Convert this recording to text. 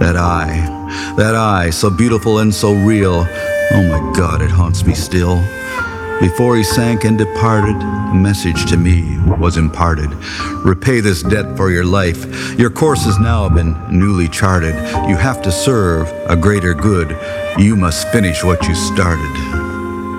That eye, so beautiful and so real. Oh my God, it haunts me still. Before he sank and departed, a message to me was imparted. Repay this debt for your life. Your course has now been newly charted. You have to serve a greater good. You must finish what you started.